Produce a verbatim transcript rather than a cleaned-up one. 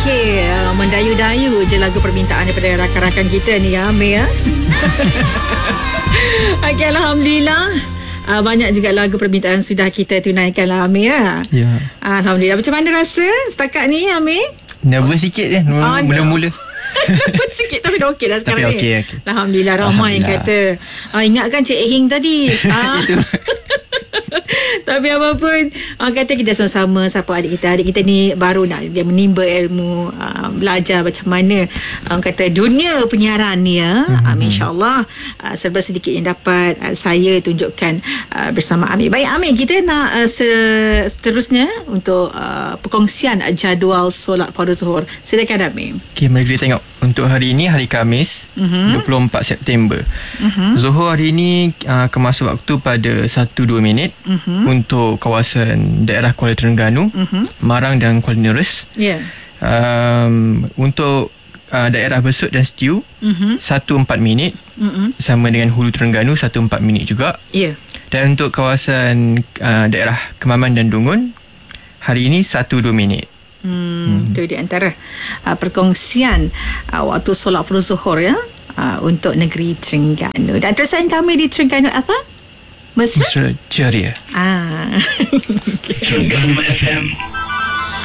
Okey, uh, mendayu-dayu je lagu permintaan daripada rakan-rakan kita ni ya, Amir ya. Okey, Alhamdulillah. Uh, banyak juga lagu permintaan sudah kita tunaikan lah, Amir ya. Ya. Alhamdulillah. Macam mana rasa setakat ni, Amir? Nervous sikit je Ah, mula-mula. Sikit tapi dah okey dah sekarang. Tapi ni okey, okey. Alhamdulillah, ramai yang kata ah, ingatkan Cik Hing tadi. ah. Tapi apa pun, orang kata kita sama-sama support adik kita. Adik kita ni baru nak dia menimba ilmu, uh, belajar macam mana orang kata dunia penyiaran ni ya. Mm-hmm. Um, InsyaAllah uh, serba sedikit yang dapat uh, saya tunjukkan uh, bersama Amir. Baik Amir, kita nak uh, seterusnya untuk uh, perkongsian jadual solat fardu zuhur. Silakan Amir. Okey, mari kita tengok. Untuk hari ini, hari Khamis, mm-hmm. dua puluh empat September. Mm-hmm. Zuhur hari ini uh, kemas waktu pada satu dua minit mm-hmm. untuk kawasan daerah Kuala Terengganu, mm-hmm. Marang dan Kuala Neris. Ya. Yeah. Um, untuk uh, daerah Besut dan Setiu, mm-hmm. satu empat minit. Mm-hmm. Sama dengan Hulu Terengganu, satu empat minit juga. Ya. Yeah. Dan untuk kawasan uh, daerah Kemaman dan Dungun, hari ini satu dua minit. Hmm, itu di antara uh, perkongsian uh, waktu solat fardu zuhur ya, uh, untuk negeri Terengganu. Dan terusan kami di Terengganu apa? Mesra? Mesra Ceria. Ah. Terengganu F M